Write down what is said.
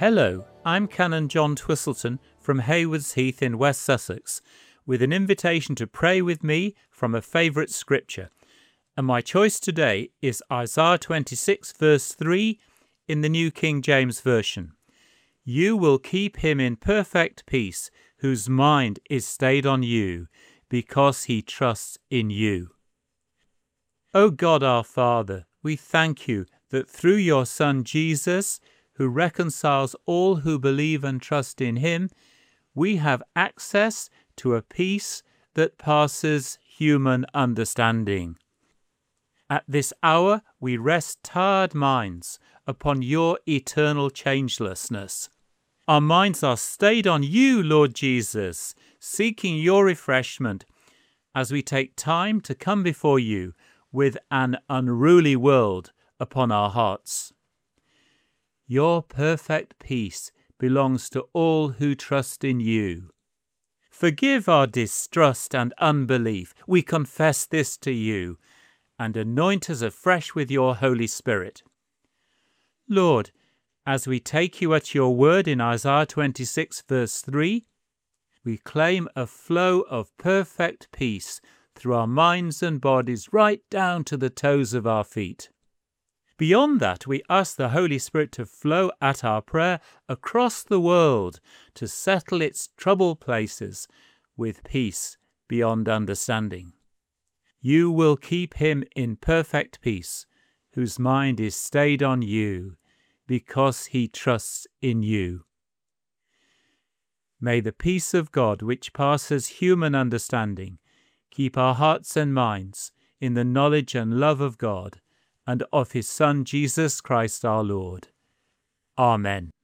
Hello, I'm Canon John Twistleton from Haywards Heath in West Sussex, with an invitation to pray with me from a favourite scripture. And my choice today is Isaiah 26 verse 3 in the New King James Version. You will keep him in perfect peace, whose mind is stayed on you, because he trusts in you. O God our Father, we thank you that through your Son Jesus, who reconciles all who believe and trust in him, we have access to a peace that passes human understanding. At this hour, we rest tired minds upon your eternal changelessness. Our minds are stayed on you, Lord Jesus, seeking your refreshment as we take time to come before you with an unruly world upon our hearts. Your perfect peace belongs to all who trust in you. Forgive our distrust and unbelief. We confess this to you, and anoint us afresh with your Holy Spirit. Lord, as we take you at your word in Isaiah 26 verse 3, we claim a flow of perfect peace through our minds and bodies right down to the toes of our feet. Beyond that, we ask the Holy Spirit to flow at our prayer across the world to settle its troubled places with peace beyond understanding. You will keep him in perfect peace, whose mind is stayed on you, because he trusts in you. May the peace of God, which passes human understanding, keep our hearts and minds in the knowledge and love of God and of his Son, Jesus Christ our Lord. Amen.